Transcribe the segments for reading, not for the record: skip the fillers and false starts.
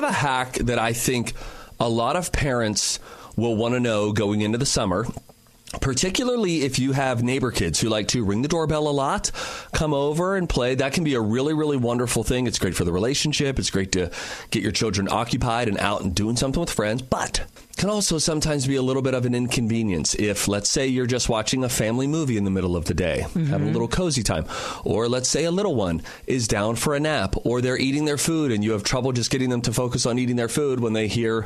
have a hack that I think a lot of parents will want to know going into the summer, particularly if you have neighbor kids who like to ring the doorbell a lot, come over and play. That can be a really, really wonderful thing. It's great for the relationship. It's great to get your children occupied and out and doing something with friends, but can also sometimes be a little bit of an inconvenience if, let's say, you're just watching a family movie in the middle of the day, having a little cozy time, or let's say a little one is down for a nap, or they're eating their food and you have trouble just getting them to focus on eating their food when they hear...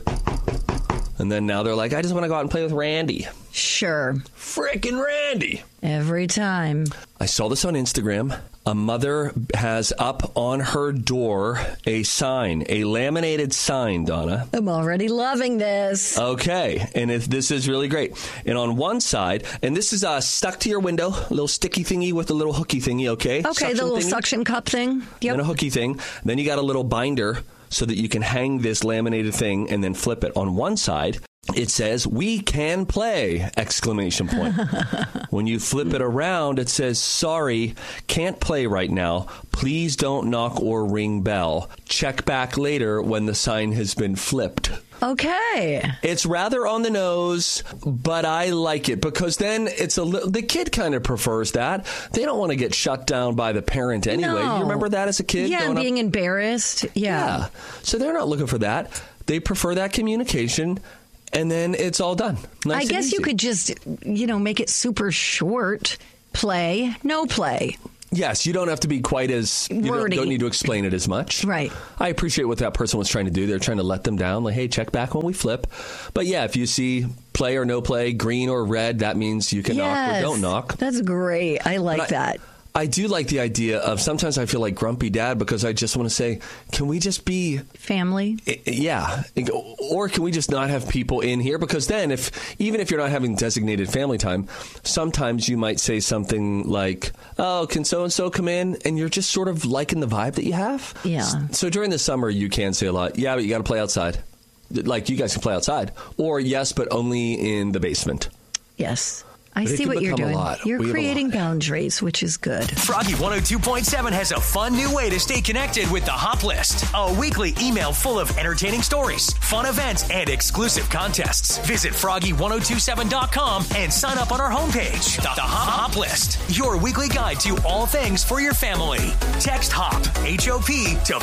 And then now they're like, I just want to go out and play with Randy. Sure. Frickin' Randy. Every time. I saw this on Instagram. A mother has up on her door a sign, a laminated sign, Donna. I'm already loving this. Okay. And this is really great. And on one side, and this is stuck to your window, a little sticky thingy with a little hooky thingy, okay? Okay, the little suction cup thing. Yep. And a hooky thing. Then you got a little binder so that you can hang this laminated thing and then flip it. On one side, it says, "We can play!" exclamation point. When you flip it around, it says, "Sorry, can't play right now. Please don't knock or ring bell. Check back later when the sign has been flipped." Okay. It's rather on the nose, but I like it because then it's the kid kind of prefers that. They don't want to get shut down by the parent anyway. No. You remember that as a kid? Yeah, being embarrassed. Yeah. So they're not looking for that. They prefer that communication, and then it's all done. Nice I guess and easy. you could just, make it super short. Play, no play. Yes, you don't have to be quite as, don't need to explain it as much. Right. I appreciate what that person was trying to do. They're trying to let them down. Like, hey, check back when we flip. But yeah, if you see play or no play, green or red, that means you can knock or don't knock. That's great. I like that. I do like the idea of sometimes I feel like grumpy dad because I just want to say, can we just be family? Yeah. Or can we just not have people in here? Because then even if you're not having designated family time, sometimes you might say something like, oh, can so-and-so come in? And you're just sort of liking the vibe that you have. Yeah. So during the summer, you can say a lot. Yeah, but you got to play outside. Like you guys can play outside. Or yes, but only in the basement. Yes. I see what you're doing. You're creating boundaries, which is good. Froggy 102.7 has a fun new way to stay connected with the Hop List. A weekly email full of entertaining stories, fun events, and exclusive contests. Visit froggy1027.com and sign up on our homepage. The Hop List, your weekly guide to all things for your family. Text HOP, H-O-P, to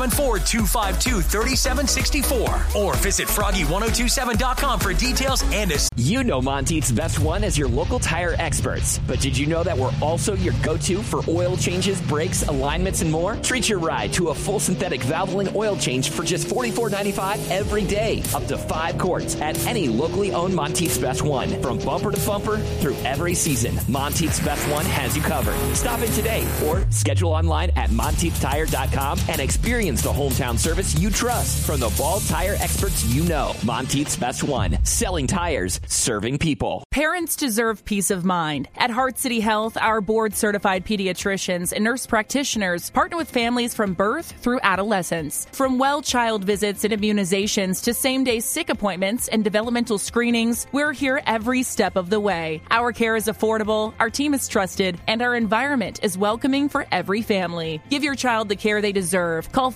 574-252-3764. Or visit froggy1027.com for details and You know Monteith's Best One as your local tire experts. But did you know that we're also your go-to for oil changes, brakes, alignments, and more? Treat your ride to a full synthetic Valvoline oil change for just $44.95 every day. Up to 5 quarts at any locally owned Monteith's Best One. From bumper to bumper through every season, Monteith's Best One has you covered. Stop in today or schedule online at MonteithTire.com and experience the hometown service you trust from the Ball tire experts you know. Monteith's Best One. Selling tires, serving people. Parents deserve peace of mind. At Heart City Health, our board-certified pediatricians and nurse practitioners partner with families from birth through adolescence. From well child visits and immunizations to same-day sick appointments and developmental screenings, we're here every step of the way. Our care is affordable, our team is trusted, and our environment is welcoming for every family. Give your child the care they deserve. Call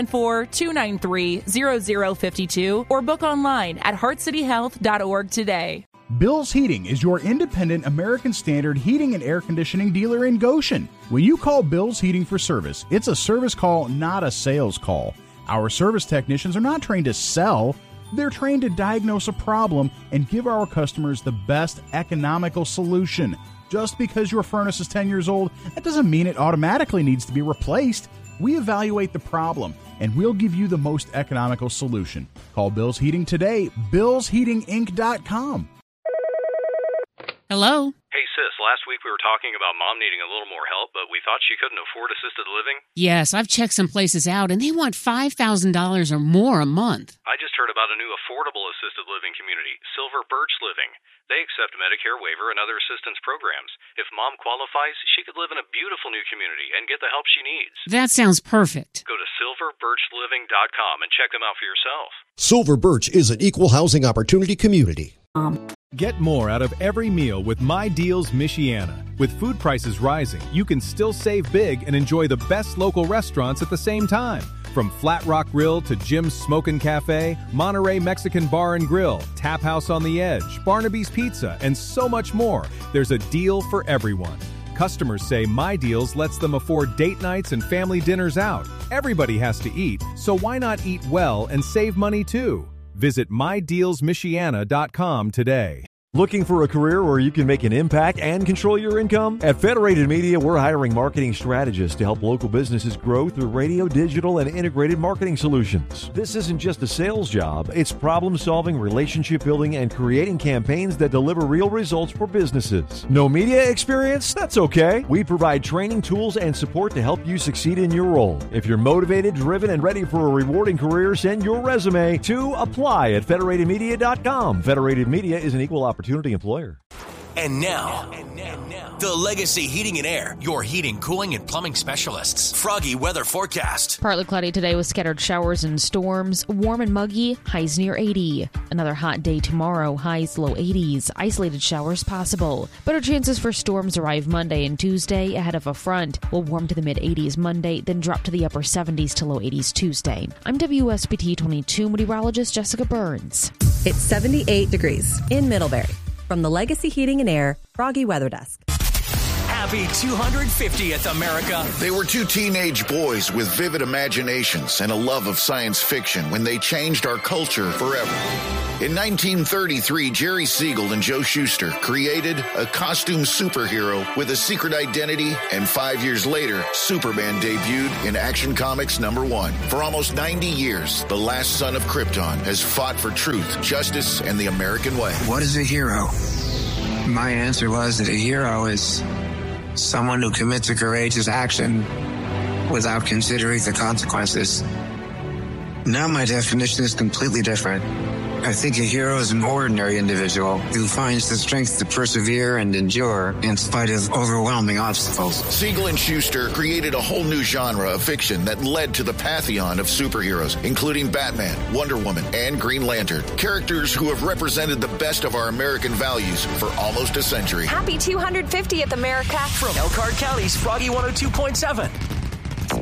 574-293-0052 or book online at heartcityhealth.org today. Bill's Heating is your independent American Standard heating and air conditioning dealer in Goshen. When you call Bill's Heating for service, it's a service call, not a sales call. Our service technicians are not trained to sell. They're trained to diagnose a problem and give our customers the best economical solution. Just because your furnace is 10 years old, that doesn't mean it automatically needs to be replaced. We evaluate the problem, and we'll give you the most economical solution. Call Bill's Heating today, billsheatinginc.com. Hello? Hey, sis, last week we were talking about Mom needing a little more help, but we thought she couldn't afford assisted living. Yes, I've checked some places out, and they want $5,000 or more a month. I just heard about a new affordable assisted living community, Silver Birch Living. They accept Medicare waiver and other assistance programs. If Mom qualifies, she could live in a beautiful new community and get the help she needs. That sounds perfect. Go to silverbirchliving.com and check them out for yourself. Silver Birch is an equal housing opportunity community. Get more out of every meal with My Deals Michiana. With food prices rising, you can still save big and enjoy the best local restaurants at the same time. From Flat Rock Grill to Jim's Smokin' Cafe, Monterey Mexican Bar and Grill, Tap House on the Edge, Barnaby's Pizza, and so much more, there's a deal for everyone. Customers say My Deals lets them afford date nights and family dinners out. Everybody has to eat, so why not eat well and save money too? Visit MyDealsMichiana.com today. Looking for a career where you can make an impact and control your income? At Federated Media, we're hiring marketing strategists to help local businesses grow through radio, digital, and integrated marketing solutions. This isn't just a sales job. It's problem-solving, relationship-building, and creating campaigns that deliver real results for businesses. No media experience? That's okay. We provide training, tools, and support to help you succeed in your role. If you're motivated, driven, and ready for a rewarding career, send your resume to apply at federatedmedia.com. Federated Media is an equal opportunity employer. And now, the Legacy Heating and Air, your heating, cooling, and plumbing specialists. Froggy weather forecast. Partly cloudy today with scattered showers and storms. Warm and muggy, highs near 80. Another hot day tomorrow, highs low 80s. Isolated showers possible. Better chances for storms arrive Monday and Tuesday ahead of a front. Will warm to the mid-80s Monday, then drop to the upper 70s to low 80s Tuesday. I'm WSBT 22 meteorologist Jessica Burns. It's 78 degrees in Middlebury. From the Legacy Heating and Air Froggy Weather Desk. Happy 250th, America. They were two teenage boys with vivid imaginations and a love of science fiction when they changed our culture forever. In 1933, Jerry Siegel and Joe Shuster created a costume superhero with a secret identity, and 5 years later, Superman debuted in Action Comics #1. For almost 90 years, the last son of Krypton has fought for truth, justice, and the American way. What is a hero? My answer was that a hero is someone who commits a courageous action without considering the consequences. Now my definition is completely different. I think a hero is an ordinary individual who finds the strength to persevere and endure in spite of overwhelming obstacles. Siegel and Shuster created a whole new genre of fiction that led to the pantheon of superheroes, including Batman, Wonder Woman, and Green Lantern. Characters who have represented the best of our American values for almost a century. Happy 250th, America. From Elkhart County's Froggy 102.7.